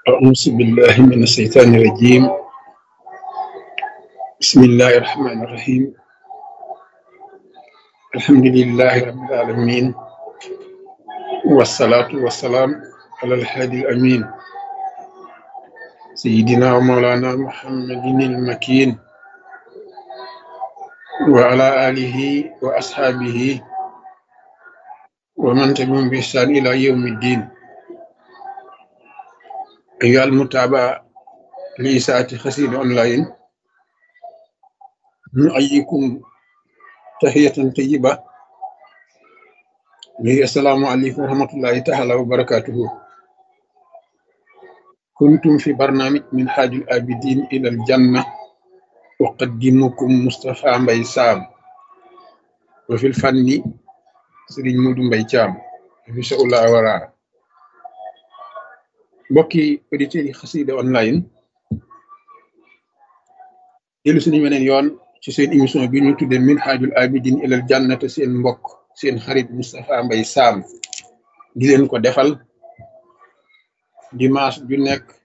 أعوذ بالله من الشيطان الرجيم. بسم الله الرحمن الرحيم. الحمد لله رب العالمين، والصلاة والسلام على الهادي الأمين سيدنا ومولانا محمد المكين وعلى آله وأصحابه ومن تبعهم بإحسان إلى يوم الدين. أيها المتابعة لإذاعة قصيدة أونلاين، نحييكم تحية طيبة. السلام عليكم ورحمة الله تعالى وبركاته. كنتم في برنامج من حاج الآبدين إلى الجنة، أقدمكم مصطفى مبي سام، وفي الفن سيرين مودو مبي تيام في شاء الله ورا. mbokki auditeurs yi xasida online dellu suñu weneen yoon ci seen émission bi ñu tuddee min haajul abidin ilal jannata, seen mbokk seen xarit Moustapha Mbaye Sam di leen ko defal dimanche ju nekk